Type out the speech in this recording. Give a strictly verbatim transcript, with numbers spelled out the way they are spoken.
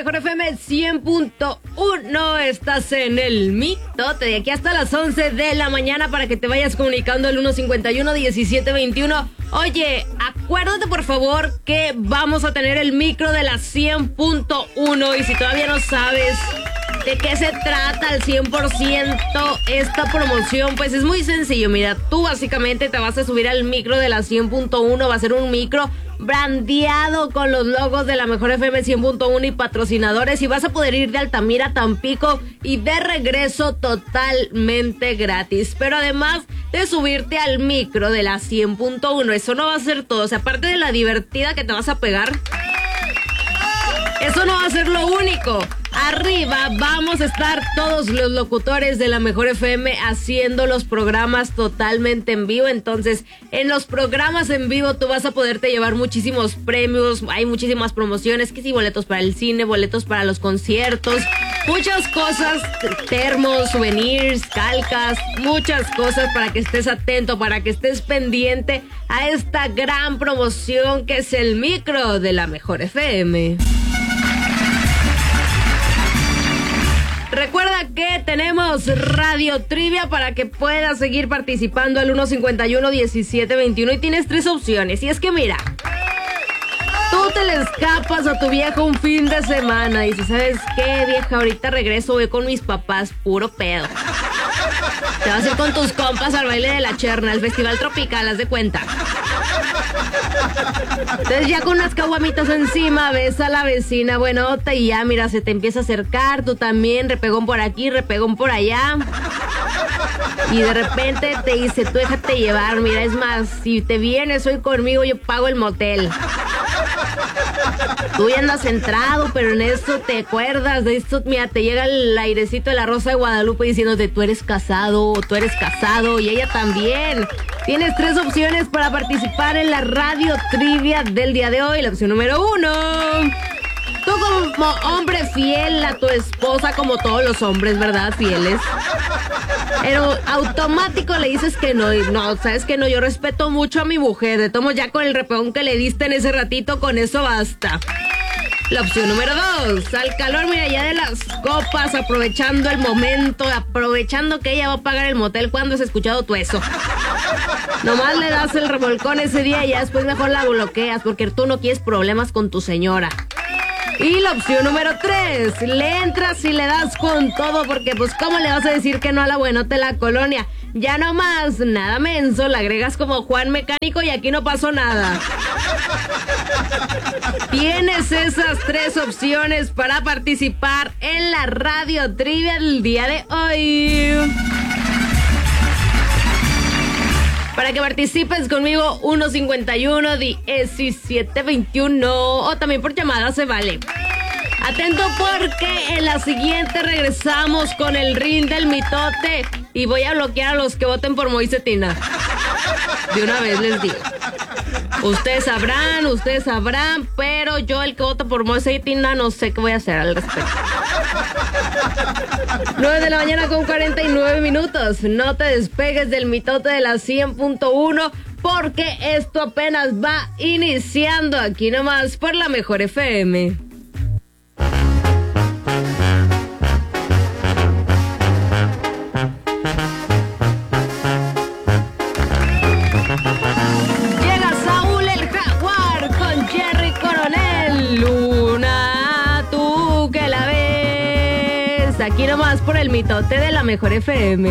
mejor F M cien punto uno. Estás en el mitote de aquí hasta las once de la mañana para que te vayas comunicando al uno cincuenta y uno, diecisiete veintiuno. Oye, acuérdate por favor que vamos a tener el micro de la cien punto uno y si todavía no sabes de qué se trata al cien por ciento esta promoción, pues es muy sencillo. Mira, tú básicamente te vas a subir al micro de la cien punto uno, va a ser un micro brandeado con los logos de la mejor F M cien punto uno y patrocinadores, y vas a poder ir de Altamira a Tampico y de regreso totalmente gratis. Pero además de subirte al micro de la cien punto uno, eso no va a ser todo. O sea, aparte de la divertida que te vas a pegar, eso no va a ser lo único. Arriba vamos a estar todos los locutores de la mejor F M haciendo los programas totalmente en vivo. Entonces, en los programas en vivo tú vas a poderte llevar muchísimos premios. Hay muchísimas promociones, que sí, boletos para el cine, boletos para los conciertos, muchas cosas, termos, souvenirs, calcas, muchas cosas para que estés atento, para que estés pendiente a esta gran promoción que es el micro de la mejor F M. Recuerda que tenemos Radio Trivia para que puedas seguir participando al uno cincuenta y uno, diecisiete veintiuno, y tienes tres opciones. Y es que mira, tú te le escapas a tu vieja un fin de semana y dices, ¿sabes qué, vieja? Ahorita regreso, voy con mis papás, puro pedo. Te vas a ir con tus compas al baile de la Cherna, al festival tropical, haz de cuenta. Entonces ya con unas caguamitas encima ves a la vecina buenota y ya, mira, se te empieza a acercar, tú también, repegón por aquí, repegón por allá. Y de repente te dice, tú déjate llevar, mira, es más, si te vienes hoy conmigo yo pago el motel. Tú ya andas centrado, pero en esto te acuerdas de esto, mira, te llega el airecito de la Rosa de Guadalupe diciéndote, tú eres casado, tú eres casado, y ella también. Tienes tres opciones para participar en la Radio Trivia del día de hoy. La opción número uno, tú como hombre fiel a tu esposa, como todos los hombres, ¿verdad? Fieles. Pero automático le dices que no, y no, sabes que no, yo respeto mucho a mi mujer, de tomo ya con el repegón que le diste en ese ratito, con eso basta. La opción número dos, al calor, mira, ya de las copas, aprovechando el momento, aprovechando que ella va a pagar el motel. ¿Cuándo has escuchado tú eso? Nomás le das el revolcón ese día y ya después mejor la bloqueas, porque tú no quieres problemas con tu señora. Y la opción número tres, le entras y le das con todo, porque pues ¿cómo le vas a decir que no a la buenota de la colonia? Ya nomás, nada menso, la agregas como Juan Mecánico y aquí no pasó nada. Tienes esas tres opciones para participar en la Radio Trivia del día de hoy. Para que participes conmigo, uno cincuenta y uno, diecisiete veintiuno, o también por llamada se vale. Atento porque en la siguiente regresamos con el ring del mitote y voy a bloquear a los que voten por Moisetina. De una vez les digo. Ustedes sabrán, ustedes sabrán, pero yo, el que vota por Moisetina, no sé qué voy a hacer al respecto. nueve de la mañana con cuarenta y nueve minutos. No te despegues del mitote de la cien punto uno porque esto apenas va iniciando aquí nomás por la mejor F M. Llega Saúl el Jaguar con Jerry Coronel. Luna, tú que la ves. Aquí nomás por el mitote de la mejor F M.